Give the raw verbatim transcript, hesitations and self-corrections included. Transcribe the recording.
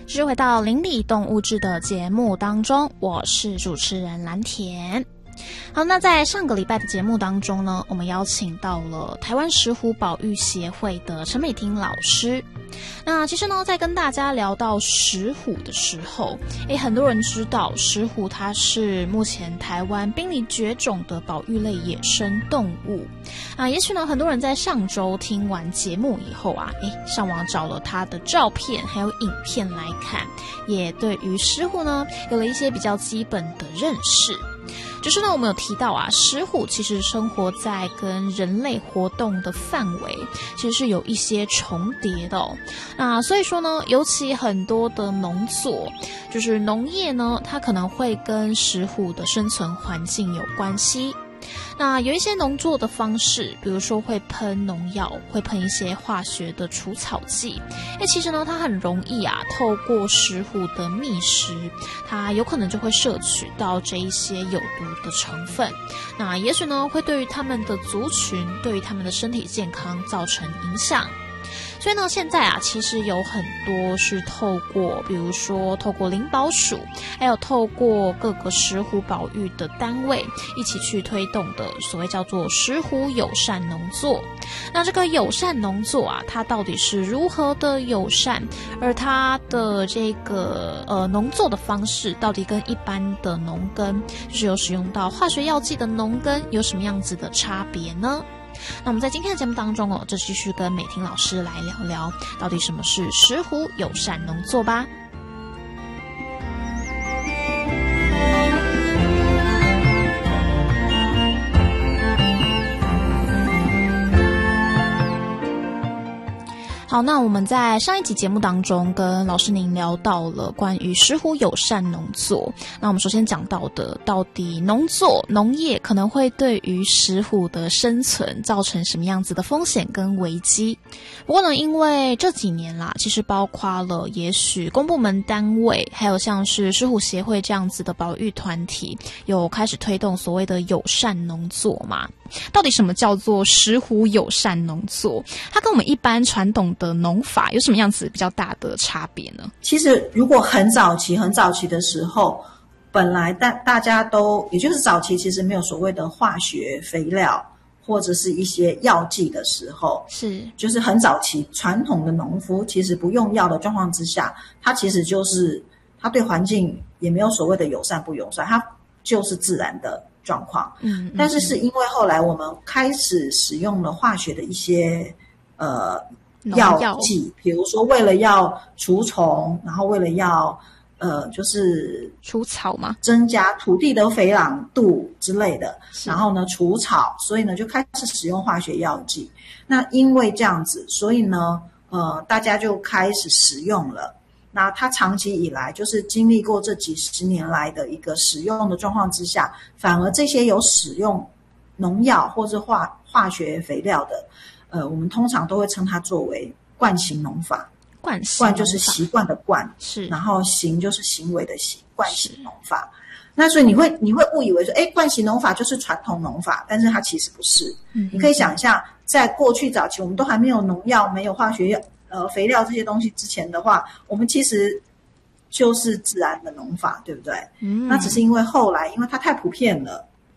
继续回到邻里动物志的节目当中，我是主持人蓝田。好，那在上个礼拜的节目当中呢，我们邀请到了台湾石虎保育协会的陈美婷老师。那其实呢，在跟大家聊到石虎的时候，诶，很多人知道石虎它是目前台湾濒临绝种的保育类野生动物啊。也许呢，很多人在上周听完节目以后啊，诶，上网找了它的照片还有影片来看，也对于石虎呢有了一些比较基本的认识。就是呢，我们有提到啊，石虎其实生活在跟人类活动的范围其实是有一些重叠的哦。那所以说呢，尤其很多的农作，就是农业呢，它可能会跟石虎的生存环境有关系。那有一些农作的方式，比如说会喷农药，会喷一些化学的除草剂。诶，其实呢，它很容易啊，透过石虎的觅食，它有可能就会摄取到这一些有毒的成分。那也许呢，会对于他们的族群，对于他们的身体健康造成影响。所以呢，现在啊，其实有很多是透过，比如说透过林保署，还有透过各个石虎保育的单位一起去推动的所谓叫做石虎友善农作。那这个友善农作啊，它到底是如何的友善？而它的这个呃农作的方式，到底跟一般的农耕，就是有使用到化学药剂的农耕，有什么样子的差别呢？那我们在今天的节目当中哦，就继续跟美婷老师来聊聊，到底什么是石虎友善农作吧。好，那我们在上一集节目当中跟老师您聊到了关于石虎友善农作。那我们首先讲到的，到底农作农业可能会对于石虎的生存造成什么样子的风险跟危机。不过呢，因为这几年啦，其实包括了也许公部门单位，还有像是石虎协会这样子的保育团体，有开始推动所谓的友善农作嘛。到底什么叫做石虎友善农作？它跟我们一般传统的农法有什么样子比较大的差别呢？ 其实如果很早期很早期的时候，本来大大家都也就是早期其实没有所谓的化学肥料或者是一些药剂的时候， 是就是很早期传统的农夫其实不用药的状况之下，他其实就是他对环境也没有所谓的友善不友善，他就是自然的状况。嗯, 嗯，但是是因为后来我们开始使用了化学的一些呃药剂，比如说为了要除虫，然后为了要呃就是除草嘛， 增加土地的肥壤度之类的，然后呢除草，所以呢就开始使用化学药剂。那因为这样子，所以呢呃大家就开始使用了。那它长期以来就是经历过这几十年来的一个使用的状况之下，反而这些有使用农药或者化化学肥料的，呃，我们通常都会称它作为惯行农法。 惯行惯就是习惯的惯， 是， 然后行就是行为的行，惯行农法。那所以你会你会误以为说，哎，惯行农法就是传统农法，但是它其实不是。嗯，你可以想象，在过去早期，我们都还没有农药、没有化学药。呃，肥料这些东西之前的话，我们其实就是自然的农法，对不对？嗯，那只是因为后来，因为它太普遍了，